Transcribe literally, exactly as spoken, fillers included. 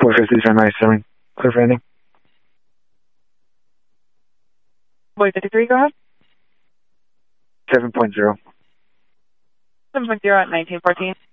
four fifties on ninety-seven. Clear for ending. Boy fifty-three, go ahead. seven point zero. seven point zero at nineteen fourteen.